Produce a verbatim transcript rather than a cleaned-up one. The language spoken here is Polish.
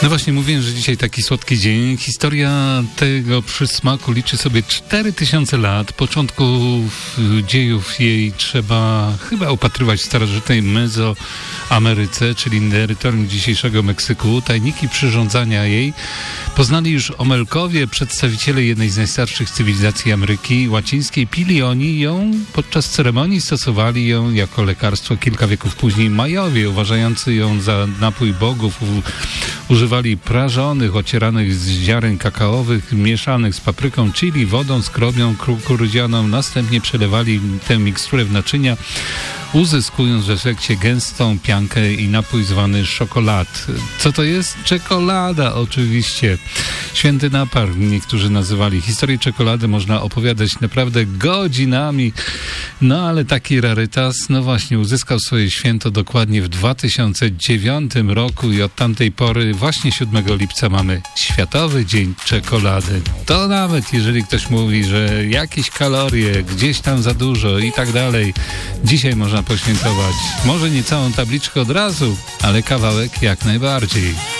No właśnie, mówiłem, że dzisiaj taki słodki dzień. Historia tego przysmaku liczy sobie cztery tysiące lat. Początków dziejów jej trzeba chyba upatrywać w starożytnej Mezoameryce, czyli terytorium dzisiejszego Meksyku. Tajniki przyrządzania jej poznali już Omelkowie, przedstawiciele jednej z najstarszych cywilizacji Ameryki Łacińskiej. Pili oni ją podczas ceremonii, stosowali ją jako lekarstwo kilka wieków później Majowie, uważający ją za napój bogów. U, używali prażonych, ocieranych z ziaren kakaowych, mieszanych z papryką, chili, wodą, skrobią kukurydzianą. Następnie przelewali tę miksturę w naczynia, uzyskując w efekcie gęstą piankę i napój zwany szokolad. Co to jest? Czekolada, oczywiście. Święty napar, niektórzy nazywali. Historię czekolady można opowiadać naprawdę godzinami, no ale taki rarytas, no właśnie, uzyskał swoje święto dokładnie w dwa tysiące dziewiątym roku i od tamtej pory, właśnie siódmego lipca, mamy Światowy Dzień Czekolady. To nawet jeżeli ktoś mówi, że jakieś kalorie, gdzieś tam za dużo i tak dalej, dzisiaj można poświętować może nie całą tabliczkę od razu, ale kawałek jak najbardziej.